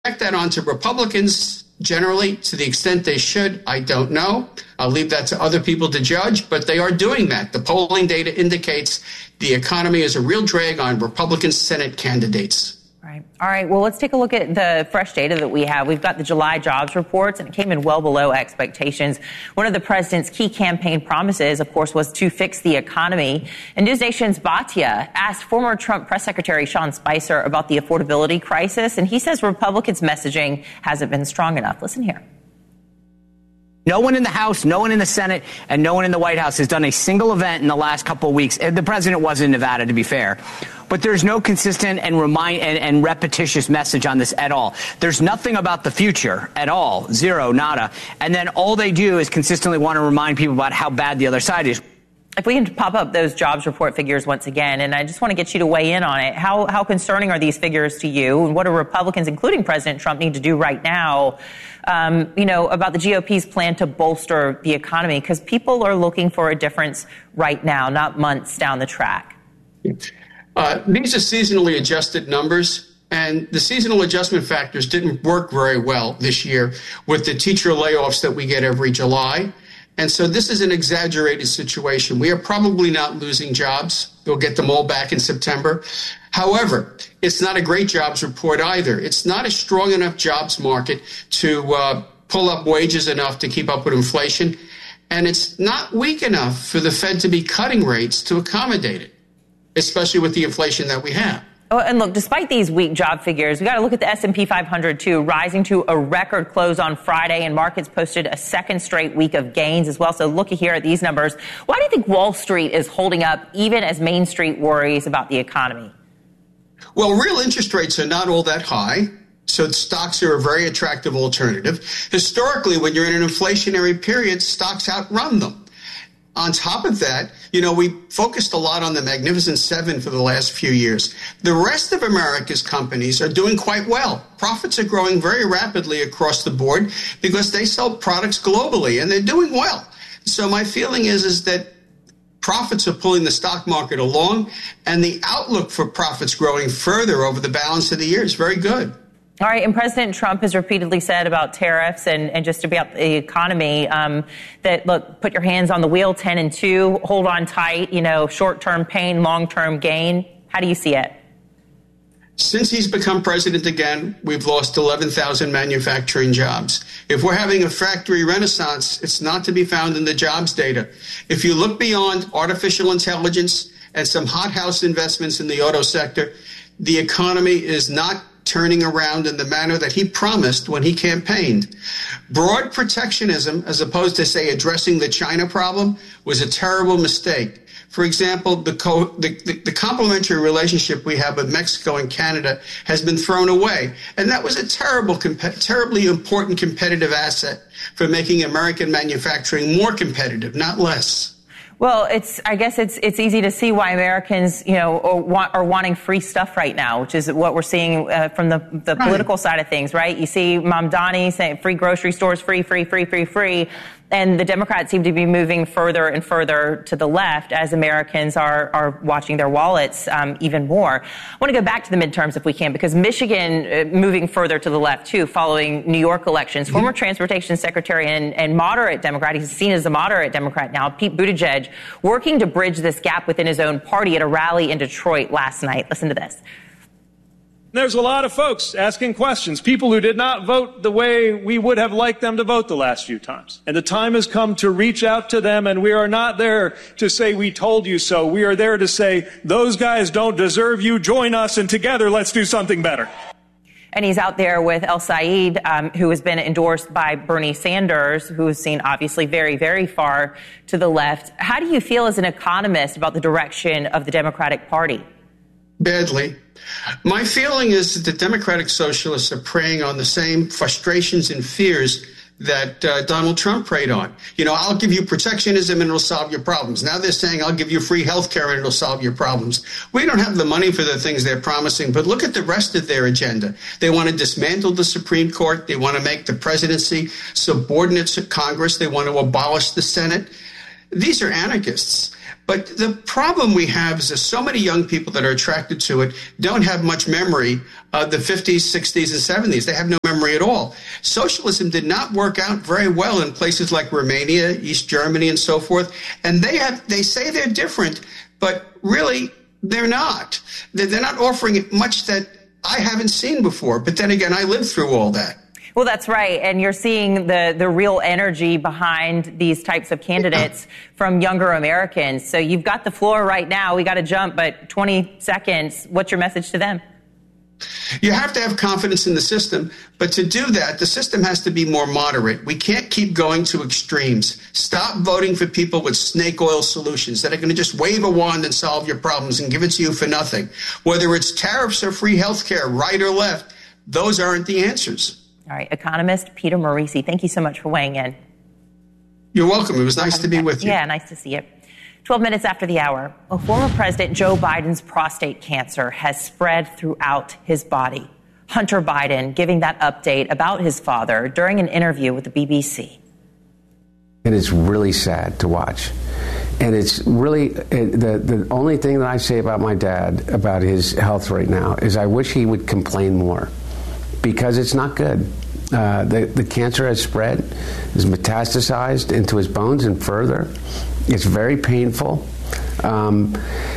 that onto Republicans generally, to the extent they should, I don't know. I'll leave that to other people to judge, but they are doing that. The polling data indicates the economy is a real drag on Republican Senate candidates. Right. All right. Well, let's take a look at the fresh data that we have. We've got the July jobs reports, and it came in well below expectations. One of the president's key campaign promises, of course, was to fix the economy. And NewsNation's Batya asked former Trump press secretary Sean Spicer about the affordability crisis, and he says Republicans' messaging hasn't been strong enough. Listen here. No one in the House, no one in the Senate, and no one in the White House has done a single event in the last couple of weeks. The president was in Nevada, to be fair. But there's no consistent and repetitious message on this at all. There's nothing about the future at all. Zero, nada. And then all they do is consistently want to remind people about how bad the other side is. If we can pop up those jobs report figures once again, and I just want to get you to weigh in on it. How concerning are these figures to you? And what do Republicans, including President Trump, need to do right now, about the GOP's plan to bolster the economy? Because people are looking for a difference right now, not months down the track. These are seasonally adjusted numbers, and the seasonal adjustment factors didn't work very well this year with the teacher layoffs that we get every July. And so this is an exaggerated situation. We are probably not losing jobs. We'll get them all back in September. However, it's not a great jobs report either. It's not a strong enough jobs market to pull up wages enough to keep up with inflation. And it's not weak enough for the Fed to be cutting rates to accommodate it, especially with the inflation that we have. Oh, and look, despite these weak job figures, we got to look at the S&P 500, too, rising to a record close on Friday, and markets posted a second straight week of gains as well. So looking here at these numbers, why do you think Wall Street is holding up even as Main Street worries about the economy? Well, real interest rates are not all that high, so stocks are a very attractive alternative. Historically, when you're in an inflationary period, stocks outrun them. On top of that, we focused a lot on the Magnificent Seven for the last few years. The rest of America's companies are doing quite well. Profits are growing very rapidly across the board because they sell products globally, and they're doing well. So my feeling is that profits are pulling the stock market along, and the outlook for profits growing further over the balance of the year is very good. All right, and President Trump has repeatedly said about tariffs and just about the economy that, look, put your hands on the wheel, 10 and 2, hold on tight, short-term pain, long-term gain. How do you see it? Since he's become president again, we've lost 11,000 manufacturing jobs. If we're having a factory renaissance, it's not to be found in the jobs data. If you look beyond artificial intelligence and some hothouse investments in the auto sector, the economy is not turning around in the manner that he promised when he campaigned. Broad protectionism, as opposed to, say, addressing the China problem, was a terrible mistake. For example, the complementary relationship we have with Mexico and Canada has been thrown away. And that was a terribly important competitive asset for making American manufacturing more competitive, not less. Well, I guess it's easy to see why Americans, are wanting free stuff right now, which is what we're seeing from the political side of things, right? You see Mamdani saying free grocery stores, free. And the Democrats seem to be moving further and further to the left as Americans are watching their wallets even more. I want to go back to the midterms if we can, because Michigan moving further to the left, too, following New York elections. Mm-hmm. Former Transportation Secretary and moderate Democrat, he's seen as a moderate Democrat now, Pete Buttigieg, working to bridge this gap within his own party at a rally in Detroit last night. Listen to this. There's a lot of folks asking questions, people who did not vote the way we would have liked them to vote the last few times. And the time has come to reach out to them, and we are not there to say we told you so. We are there to say those guys don't deserve you. Join us, and together let's do something better. And he's out there with El Said, who has been endorsed by Bernie Sanders, who is seen obviously very, very far to the left. How do you feel as an economist about the direction of the Democratic Party? Badly. My feeling is that the Democratic Socialists are preying on the same frustrations and fears that Donald Trump preyed on. I'll give you protectionism and it'll solve your problems. Now they're saying I'll give you free health care and it'll solve your problems. We don't have the money for the things they're promising, but look at the rest of their agenda. They want to dismantle the Supreme Court. They want to make the presidency subordinate to Congress. They want to abolish the Senate. These are anarchists. But the problem we have is there's so many young people that are attracted to it don't have much memory of the 50s, 60s, and 70s. They have no memory at all. Socialism did not work out very well in places like Romania, East Germany, and so forth. And they say they're different, but really they're not. They're not offering much that I haven't seen before. But then again, I lived through all that. Well, that's right. And you're seeing the real energy behind these types of candidates from younger Americans. So you've got the floor right now. We got to jump, but 20 seconds. What's your message to them? You have to have confidence in the system. But to do that, the system has to be more moderate. We can't keep going to extremes. Stop voting for people with snake oil solutions that are going to just wave a wand and solve your problems and give it to you for nothing. Whether it's tariffs or free health care, right or left, those aren't the answers. All right. Economist Peter Morici, thank you so much for weighing in. You're welcome. It was nice to be with you. Yeah, nice to see you. 12 minutes after the hour, former President Joe Biden's prostate cancer has spread throughout his body. Hunter Biden giving that update about his father during an interview with the BBC. It is really sad to watch. And it's really, the only thing that I say about my dad, about his health right now, is I wish he would complain more. Because it's not good. The cancer has spread, is metastasized into his bones and further. It's very painful, and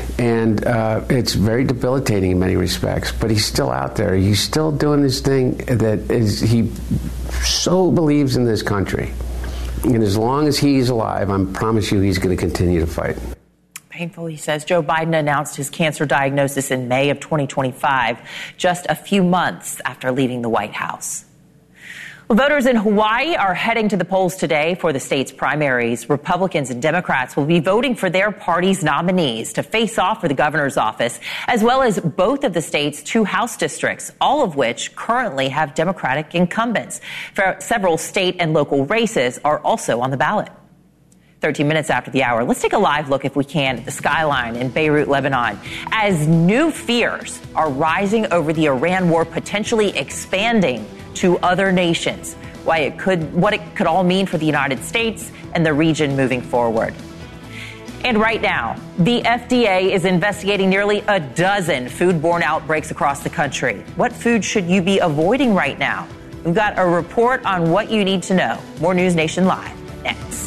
it's very debilitating in many respects. But he's still out there. He's still doing this thing that is, he so believes in this country. And as long as he's alive, I promise you he's going to continue to fight. Painful, he says. Joe Biden announced his cancer diagnosis in May of 2025, just a few months after leaving the White House. Well, voters in Hawaii are heading to the polls today for the state's primaries. Republicans and Democrats will be voting for their party's nominees to face off for the governor's office, as well as both of the state's 2 House districts, all of which currently have Democratic incumbents. Several state and local races are also on the ballot. 13 minutes after the hour, let's take a live look, if we can, at the skyline in Beirut, Lebanon, as new fears are rising over the Iran war potentially expanding to other nations. What it could all mean for the United States and the region moving forward. And right now, the FDA is investigating nearly a dozen foodborne outbreaks across the country. What food should you be avoiding right now? We've got a report on what you need to know. More News Nation Live next.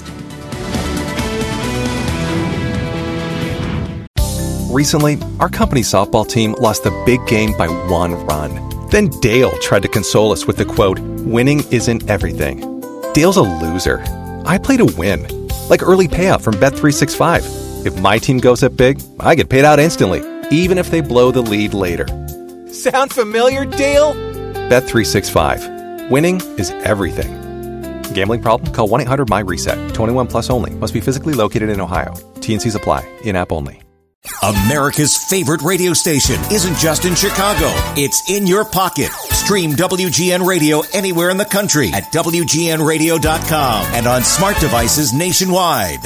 Recently, our company's softball team lost the big game by 1 run. Then Dale tried to console us with the quote, "Winning isn't everything." Dale's a loser. I play to win, like early payout from Bet365. If my team goes up big, I get paid out instantly, even if they blow the lead later. Sound familiar, Dale? Bet365. Winning is everything. Gambling problem? Call 1-800-MY-RESET. 21 plus only. Must be physically located in Ohio. T&Cs apply. In-app only. America's favorite radio station isn't just in Chicago. It's in your pocket. Stream WGN Radio anywhere in the country at WGNradio.com and on smart devices nationwide.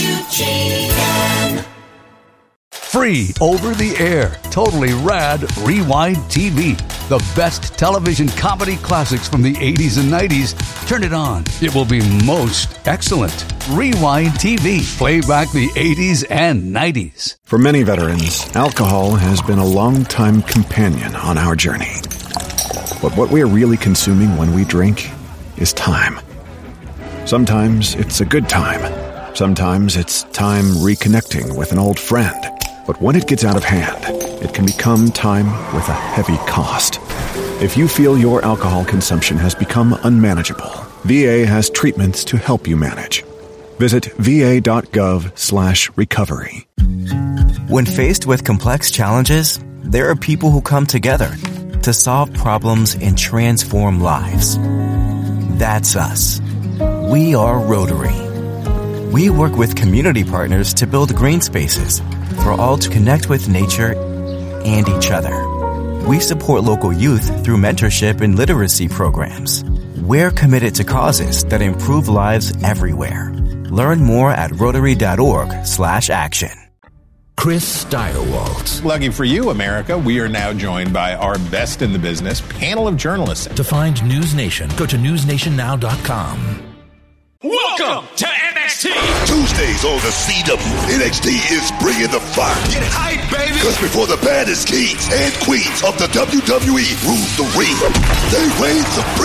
WGN. Free over the air, totally rad Rewind TV. The best television comedy classics from the 80s and 90s. Turn it on. It will be most excellent. Rewind TV. Play back the 80s and 90s. For many veterans, alcohol has been a long-time companion on our journey. But what we're really consuming when we drink is time. Sometimes it's a good time. Sometimes it's time reconnecting with an old friend. But when it gets out of hand, it can become time with a heavy cost. If you feel your alcohol consumption has become unmanageable, VA has treatments to help you manage. Visit va.gov/recovery. When faced with complex challenges, there are people who come together to solve problems and transform lives. That's us. We are Rotary. We work with community partners to build green spaces for all to connect with nature and each other. We support local youth through mentorship and literacy programs. We're committed to causes that improve lives everywhere. Learn more at Rotary.org/action. Chris Stirewalt. Lucky for you, America, we are now joined by our best in the business panel of journalists. To find News Nation, go to newsnationnow.com. Welcome to NXT. Tuesdays on the CW, NXT is bringing the fire. Get hype, baby. Because before the baddest kings and queens of the WWE rule the ring, they reign supreme.